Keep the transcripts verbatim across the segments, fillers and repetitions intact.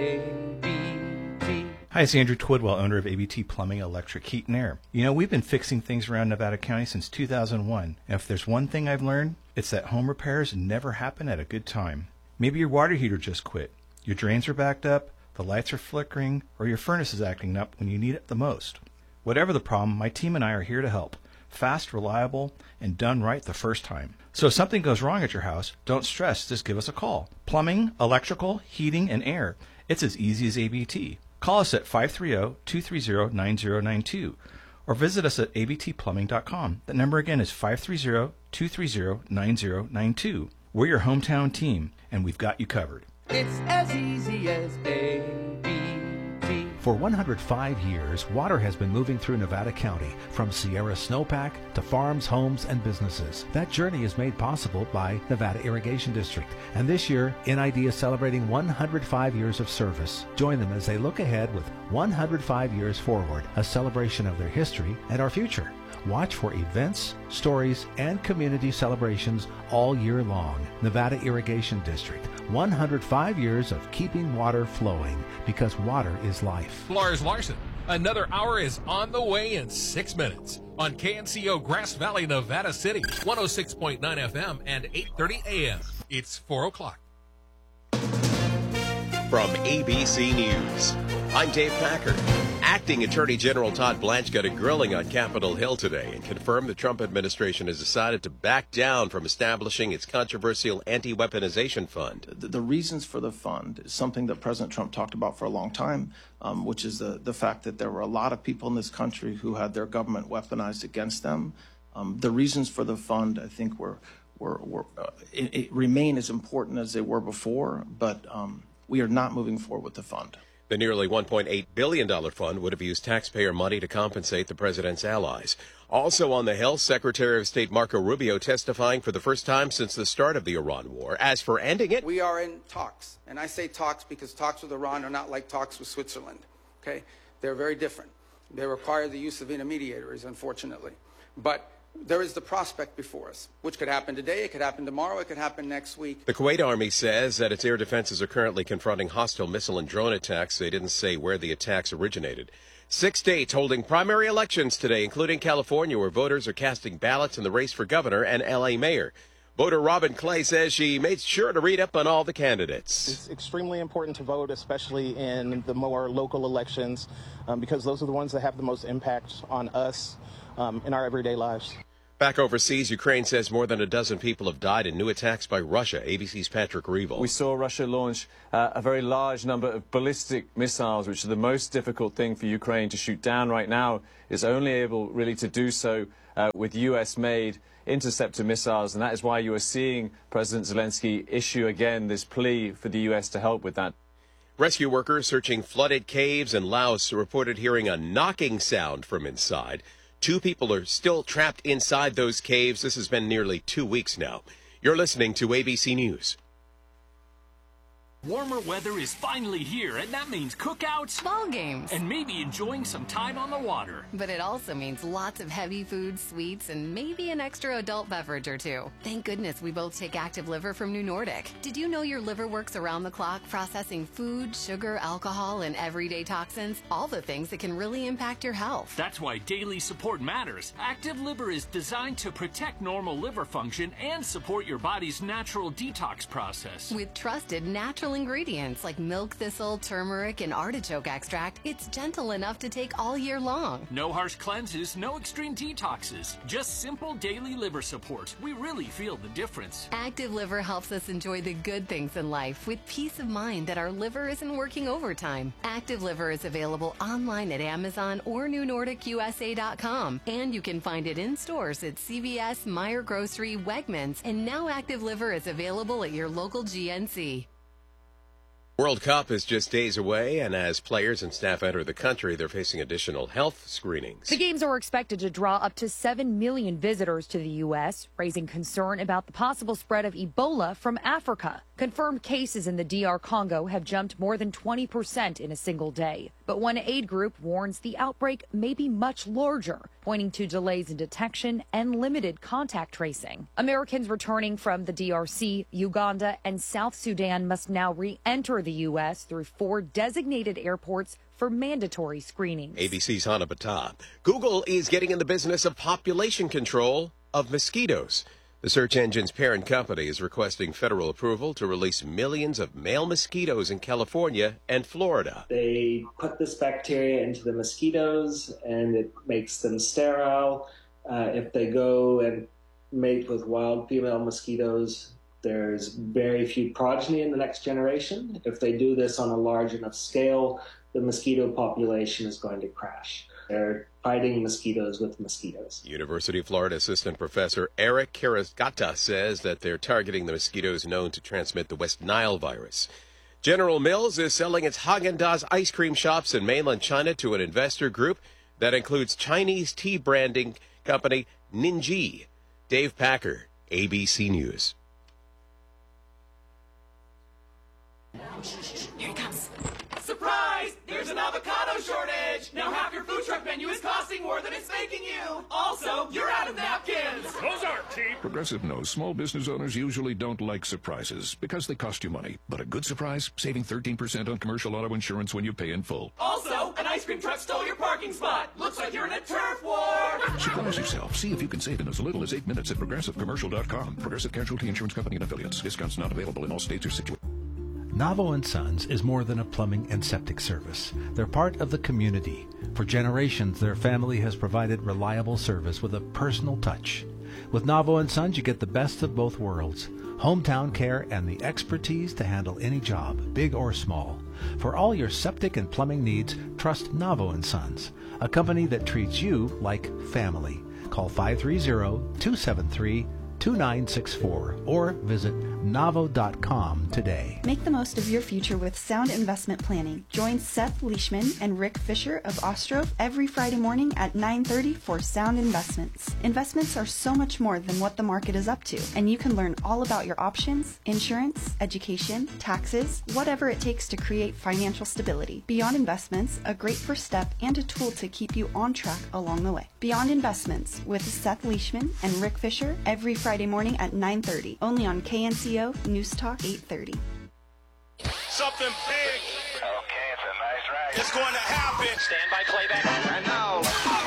Hi, it's Andrew Twidwell, owner of A B T Plumbing, Electric, Heat, and Air. You know, we've been fixing things around Nevada County since two thousand one, and if there's one thing I've learned, it's that home repairs never happen at a good time. Maybe your water heater just quit, your drains are backed up, the lights are flickering, or your furnace is acting up when you need it the most. Whatever the problem, my team and I are here to help. Fast, reliable, and done right the first time. So if something goes wrong at your house, don't stress, just give us a call. Plumbing, electrical, heating, and air. It's as easy as A B T. Call us at five three zero, two three zero, nine zero nine two or visit us at a b t plumbing dot com. The number again is five three zero, two three zero, nine zero nine two. We're your hometown team, and we've got you covered. It's as easy as A B T. For one hundred five years, water has been moving through Nevada County, from Sierra Snowpack to farms, homes, and businesses. That journey is made possible by Nevada Irrigation District. And this year, N I D is celebrating one hundred five years of service. Join them as they look ahead with one hundred five years forward, a celebration of their history and our future. Watch for events, stories, and community celebrations all year long. Nevada Irrigation District, one hundred five years of keeping water flowing, because water is life. Lars Larson, another hour is on the way in six minutes on K N C O Grass Valley, Nevada City, one oh six point nine F M and eight thirty A M. It's four o'clock. From A B C News, I'm Dave Packard. Acting Attorney General Todd Blanche got a grilling on Capitol Hill today and confirmed the Trump administration has decided to back down from establishing its controversial anti-weaponization fund. The, the reasons for the fund is something that President Trump talked about for a long time, um, which is the, the fact that there were a lot of people in this country who had their government weaponized against them. Um, the reasons for the fund, I think, were, were, were uh, it, it remain as important as they were before, but um, we are not moving forward with the fund. The nearly one point eight billion dollars fund would have used taxpayer money to compensate the president's allies. Also on the Hill, Secretary of State Marco Rubio testifying for the first time since the start of the Iran war. As for ending it, we are in talks. And I say talks because talks with Iran are not like talks with Switzerland. Okay? They're very different. They require the use of intermediaries, unfortunately. But there is the prospect before us, which could happen today, it could happen tomorrow, it could happen next week. The Kuwait Army says that its air defenses are currently confronting hostile missile and drone attacks. They didn't say where the attacks originated. Six states holding primary elections today, including California, where voters are casting ballots in the race for governor and L A mayor. Voter Robin Clay says she made sure to read up on all the candidates. It's extremely important to vote, especially in the more local elections, um, because those are the ones that have the most impact on us um, in our everyday lives. Back overseas, Ukraine says more than a dozen people have died in new attacks by Russia. A B C's Patrick Reevell. We saw Russia launch uh, a very large number of ballistic missiles, which are the most difficult thing for Ukraine to shoot down right now. It's only able really to do so uh, with U S-made interceptor missiles, and that is why you are seeing President Zelensky issue again this plea for the U S to help with that. Rescue workers searching flooded caves in Laos reported hearing a knocking sound from inside. Two people are still trapped inside those caves. This has been nearly two weeks now. You're listening to A B C News. Warmer weather is finally here, and that means cookouts, ball games, and maybe enjoying some time on the water. But it also means lots of heavy foods, sweets, and maybe an extra adult beverage or two. Thank goodness we both take Active Liver from New Nordic. Did you know your liver works around the clock, processing food, sugar, alcohol, and everyday toxins? All the things that can really impact your health. That's why daily support matters. Active Liver is designed to protect normal liver function and support your body's natural detox process. With trusted natural ingredients like milk thistle, turmeric, and artichoke extract, it's gentle enough to take all year long. No harsh cleanses, no extreme detoxes, just simple daily liver support. We really feel the difference. Active Liver helps us enjoy the good things in life with peace of mind that our liver isn't working overtime. Active Liver is available online at Amazon or new nordic u s a dot com, and you can find it in stores at C V S, Meijer Grocery, Wegmans, and now Active Liver is available at your local G N C. World Cup is just days away, and as players and staff enter the country, they're facing additional health screenings. The games are expected to draw up to seven million visitors to the U S, raising concern about the possible spread of Ebola from Africa. Confirmed cases in the D R Congo have jumped more than twenty percent in a single day. But one aid group warns the outbreak may be much larger, pointing to delays in detection and limited contact tracing. Americans returning from the D R C, Uganda, and South Sudan must now re-enter the the U S through four designated airports for mandatory screenings. A B C's Hannah Battah. Google is getting in the business of population control of mosquitoes. The search engine's parent company is requesting federal approval to release millions of male mosquitoes in California and Florida. They put this bacteria into the mosquitoes and it makes them sterile. Uh, if they go and mate with wild female mosquitoes, there's very few progeny in the next generation. If they do this on a large enough scale, the mosquito population is going to crash. They're fighting mosquitoes with mosquitoes. University of Florida assistant professor Eric Karagata says that they're targeting the mosquitoes known to transmit the West Nile virus. General Mills is selling its Haagen-Dazs ice cream shops in mainland China to an investor group that includes Chinese tea branding company Ningyi. Dave Packer, A B C News. Here it comes. Surprise! There's an avocado shortage! Now half your food truck menu is costing more than it's making you! Also, you're out of napkins! Those aren't cheap! Progressive knows small business owners usually don't like surprises because they cost you money. But a good surprise? Saving thirteen percent on commercial auto insurance when you pay in full. Also, an ice cream truck stole your parking spot! Looks like you're in a turf war! Surprise yourself. See if you can save in as little as eight minutes at progressive commercial dot com. Progressive Casualty Insurance Company and Affiliates. Discounts not available in all states or situations. Navo and Sons is more than a plumbing and septic service. They're part of the community. For generations, their family has provided reliable service with a personal touch. With Navo and Sons, you get the best of both worlds. Hometown care and the expertise to handle any job, big or small. For all your septic and plumbing needs, trust Navo and Sons, a company that treats you like family. Call five three zero, two seven three, two nine six four or visit navo dot com today. Make the most of your future with sound investment planning. Join Seth Leishman and Rick Fisher of Ostrov every Friday morning at nine thirty for Sound Investments. Investments are so much more than what the market is up to, and you can learn all about your options, insurance, education, taxes, whatever it takes to create financial stability. Beyond Investments, a great first step and a tool to keep you on track along the way. Beyond Investments with Seth Leishman and Rick Fisher every Friday morning at nine thirty, only on K N C O News Talk eight thirty. Something big. Okay, it's a nice ride. It's going to happen. Stand by playback. And now,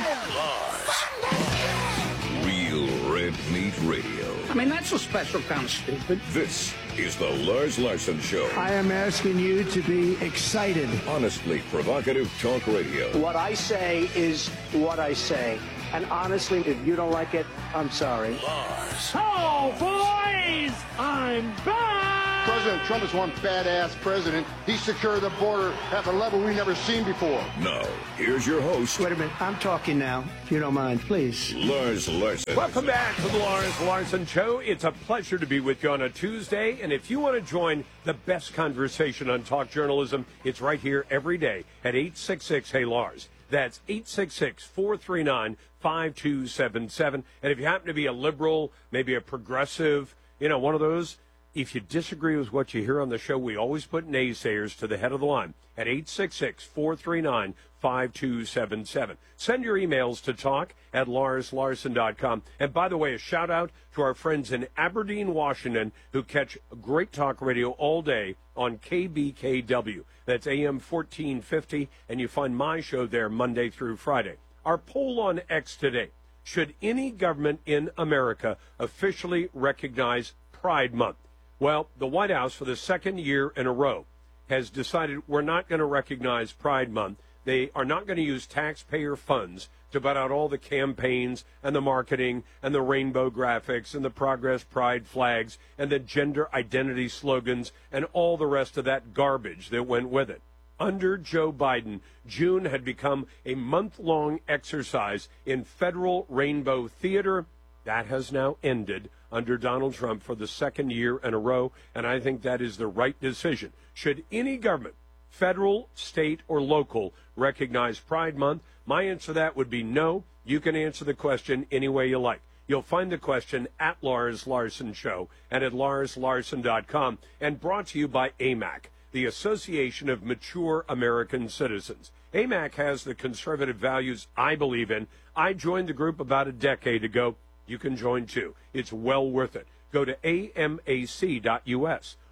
Lars. Real Red Meat Radio. I mean, that's a special kind of stupid. This is the Lars Larson Show. I am asking you to be excited. Honestly provocative talk radio. What I say is what I say. And honestly, if you don't like it, I'm sorry. Lars. Oh, boys! I'm back! President Trump is one badass president. He secured the border at a level we've never seen before. Now, here's your host. Wait a minute. I'm talking now, if you don't mind, please. Lars Larson. Welcome back to the Lars Larson Show. It's a pleasure to be with you on a Tuesday. And if you want to join the best conversation on talk journalism, it's right here every day at eight six six, hey Lars. That's eight six six, four three nine, five two seven seven. And if you happen to be a liberal, maybe a progressive, you know, one of those, if you disagree with what you hear on the show, we always put naysayers to the head of the line at eight six six, four three nine, five two seven seven. Send your emails to talk at lars larson dot com. And by the way, a shout out to our friends in Aberdeen, Washington, who catch great talk radio all day on K B K W. That's A M fourteen fifty, and you find my show there Monday through Friday. Our poll on X today: should any government in America officially recognize Pride Month? Well, the White House, for the second year in a row, has decided we're not going to recognize Pride Month. They are not going to use taxpayer funds to butt out all the campaigns and the marketing and the rainbow graphics and the Progress Pride flags and the gender identity slogans and all the rest of that garbage that went with it. Under Joe Biden, June had become a month-long exercise in federal rainbow theater. That has now ended under Donald Trump for the second year in a row, and I think that is the right decision. Should any government, federal, state, or local, recognize Pride Month? My answer to that would be no. You can answer the question any way you like. You'll find the question at Lars Larson Show and at lars larson dot com, and brought to you by A M A C, the Association of Mature American Citizens. A M A C has the conservative values I believe in. I joined the group about a decade ago. You can join too. It's well worth it. Go to A M A C dot U S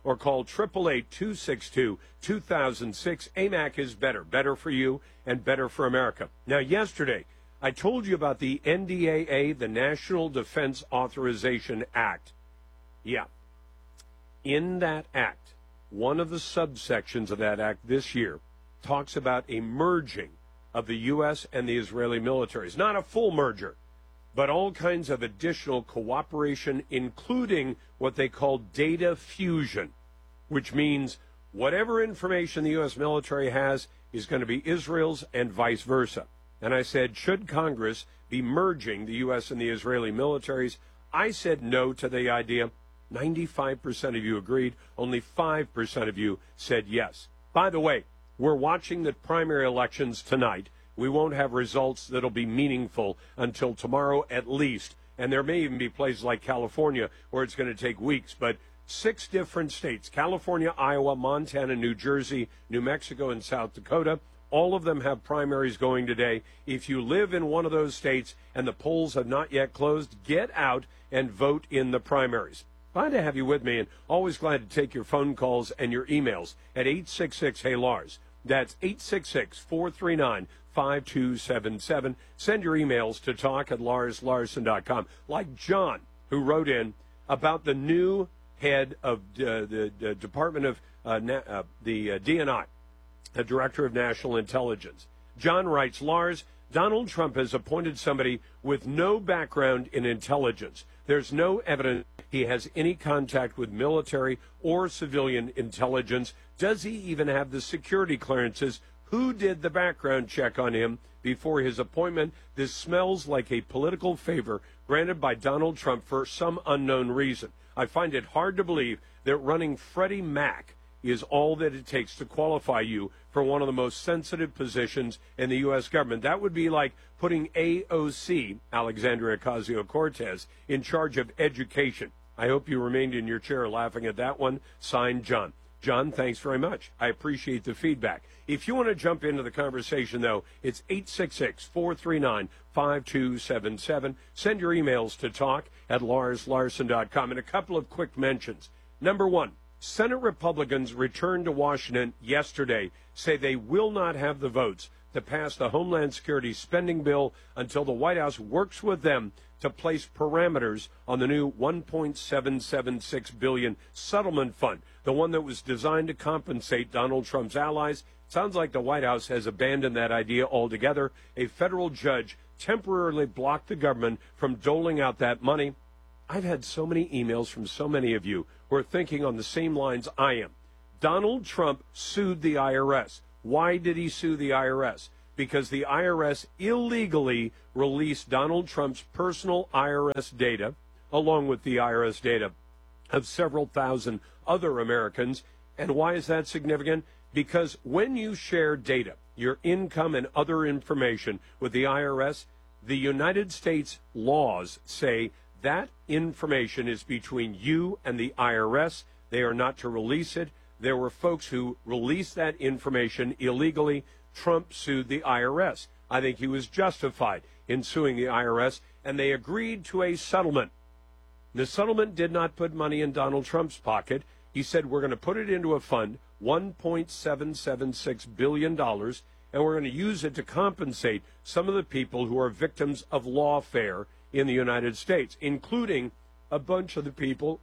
or call eight eight eight, two six two, two thousand six. A M A C is better, better for you and better for America. Now, yesterday, I told you about the N D A A, the National Defense Authorization Act. Yeah. In that act, one of the subsections of that act this year talks about a merging of the U S and the Israeli militaries. Not a full merger, but all kinds of additional cooperation, including what they call data fusion, which means whatever information the U S military has is going to be Israel's and vice versa. And I said, should Congress be merging the U S and the Israeli militaries? I said no to the idea. ninety-five percent of you agreed. Only five percent of you said yes. By the way, we're watching the primary elections tonight. We won't have results that'll be meaningful until tomorrow at least. And there may even be places like California where it's going to take weeks. But six different states, California, Iowa, Montana, New Jersey, New Mexico, and South Dakota, all of them have primaries going today. If you live in one of those states and the polls have not yet closed, get out and vote in the primaries. Glad to have you with me, and always glad to take your phone calls and your emails at eight six six, hey Lars. That's eight six six, four three nine, five two seven seven. Send your emails to talk at lars larson dot com. Like John, who wrote in about the new head of uh, the, the Department of uh, Na- uh, the uh, D N I, the Director of National Intelligence. John writes, Lars, Donald Trump has appointed somebody with no background in intelligence. There's no evidence he has any contact with military or civilian intelligence. Does he even have the security clearances? Who did the background check on him before his appointment? This smells like a political favor granted by Donald Trump for some unknown reason. I find it hard to believe that running Freddie Mac is all that it takes to qualify you for one of the most sensitive positions in the U S government. That would be like putting A O C, Alexandria Ocasio-Cortez, in charge of education. I hope you remained in your chair laughing at that one. Signed, John. John, thanks very much. I appreciate the feedback. If you want to jump into the conversation, though, it's eight six six, four three nine, five two seven seven. Send your emails to talk at lars larson dot com. And a couple of quick mentions. Number one, Senate Republicans returned to Washington yesterday, say they will not have the votes to pass the Homeland Security spending bill until the White House works with them to place parameters on the new one point seven seven six billion dollars settlement fund, the one that was designed to compensate Donald Trump's allies. Sounds like the White House has abandoned that idea altogether. A federal judge temporarily blocked the government from doling out that money. I've had so many emails from so many of you who are thinking on the same lines I am. Donald Trump sued the I R S. Why did he sue the I R S? Because the I R S illegally released Donald Trump's personal I R S data, along with the I R S data of several thousand other Americans. And why is that significant? Because when you share data, your income and other information with the I R S, the United States laws say that information is between you and the I R S. They are not to release it. There were folks who released that information illegally. Trump sued the I R S. I think he was justified in suing the I R S, and they agreed to a settlement. The settlement did not put money in Donald Trump's pocket. He said, we're going to put it into a fund, one point seven seven six billion dollars, and we're going to use it to compensate some of the people who are victims of lawfare in the United States, including a bunch of the people,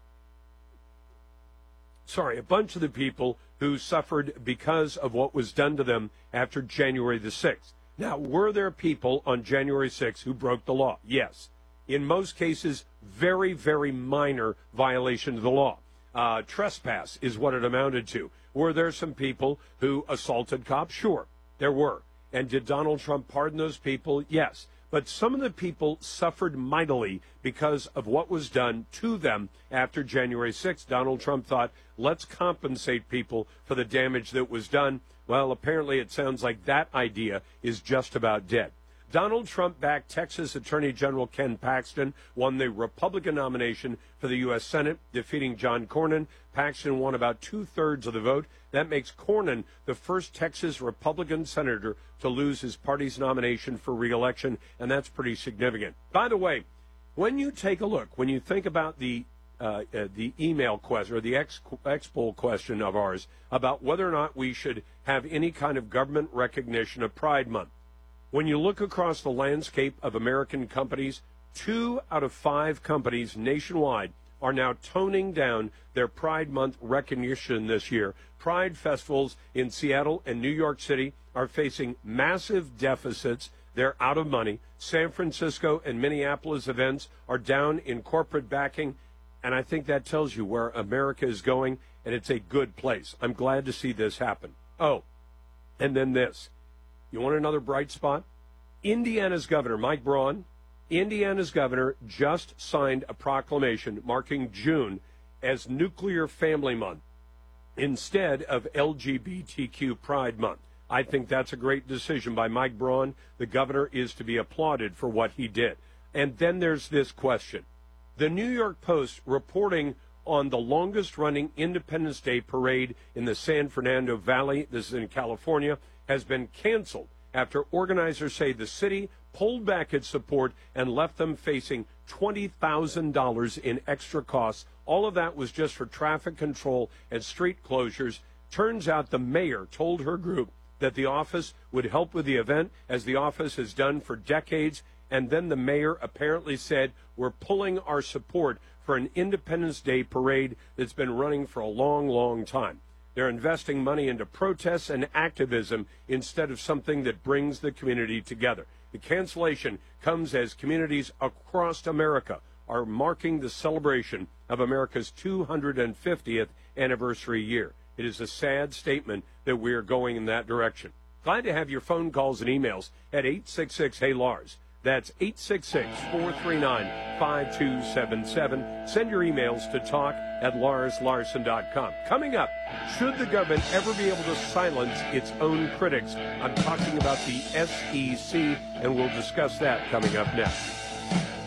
sorry, a bunch of the people who suffered because of what was done to them after January the sixth. Now, were there people on January sixth who broke the law? Yes. In most cases, very, very minor violation of the law. Uh, trespass is what it amounted to. Were there some people who assaulted cops? Sure, there were. And did Donald Trump pardon those people? Yes. But some of the people suffered mightily because of what was done to them after January sixth. Donald Trump thought, let's compensate people for the damage that was done. Well, apparently it sounds like that idea is just about dead. Donald Trump-backed Texas Attorney General Ken Paxton won the Republican nomination for the U S Senate, defeating John Cornyn. Paxton won about two-thirds of the vote. That makes Cornyn the first Texas Republican senator to lose his party's nomination for re-election, and that's pretty significant. By the way, when you take a look, when you think about the uh, uh, the email question or the ex poll question of ours about whether or not we should have any kind of government recognition of Pride Month. When you look across the landscape of American companies, two out of five companies nationwide are now toning down their Pride Month recognition this year. Pride festivals in Seattle and New York City are facing massive deficits. They're out of money. San Francisco and Minneapolis events are down in corporate backing, and I think that tells you where America is going, and it's a good place. I'm glad to see this happen. Oh, and then this. You want another bright spot? Indiana's governor, Mike Braun, Indiana's governor just signed a proclamation marking June as Nuclear Family Month instead of L G B T Q Pride Month. I think that's a great decision by Mike Braun. The governor is to be applauded for what he did. And then there's this question. The New York Post reporting on the longest-running Independence Day parade in the San Fernando Valley, this is in California, has been canceled after organizers say the city pulled back its support and left them facing twenty thousand dollars in extra costs. All of that was just for traffic control and street closures. Turns out the mayor told her group that the office would help with the event, as the office has done for decades, and then the mayor apparently said, we're pulling our support for an Independence Day parade that's been running for a long, long time. They're investing money into protests and activism instead of something that brings the community together. The cancellation comes as communities across America are marking the celebration of America's two hundred fiftieth anniversary year. It is a sad statement that we are going in that direction. Glad to have your phone calls and emails at eight six six, hey Lars. That's eight six six, four three nine, five two seven seven. Send your emails to talk at lars larson dot com. Coming up, should the government ever be able to silence its own critics? I'm talking about the S E C, and we'll discuss that coming up next.